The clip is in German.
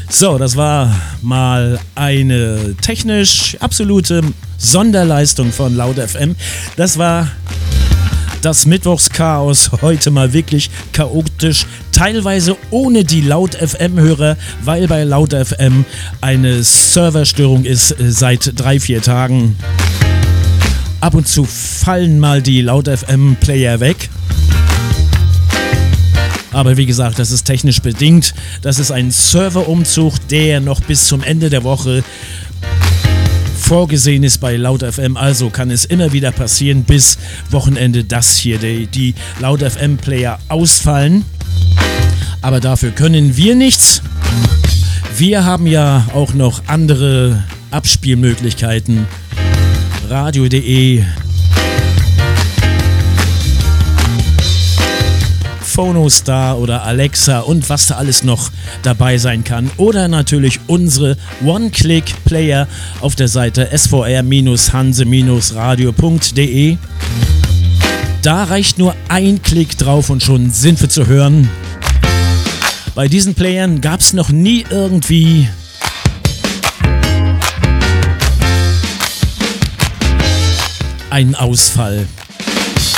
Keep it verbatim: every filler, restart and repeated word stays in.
So, das war mal eine technisch absolute Sonderleistung von Laut F M. Das war das Mittwochschaos, heute mal wirklich chaotisch, teilweise ohne die Laut F M-Hörer, weil bei Laut F M eine Serverstörung ist seit drei, vier Tagen. Ab und zu fallen mal die Laut F M-Player weg. Aber wie gesagt, das ist technisch bedingt. Das ist ein Serverumzug, der noch bis zum Ende der Woche vorgesehen ist bei Laut F M. Also kann es immer wieder passieren bis Wochenende, dass hier die, die Laut F M-Player ausfallen. Aber dafür können wir nichts. Wir haben ja auch noch andere Abspielmöglichkeiten. radio punkt de, Phonostar oder Alexa und was da alles noch dabei sein kann. Oder natürlich unsere One-Click-Player auf der Seite s v r hanse radio punkt de. Da reicht nur ein Klick drauf und schon sind wir zu hören. Bei diesen Playern gab es noch nie irgendwie einen Ausfall.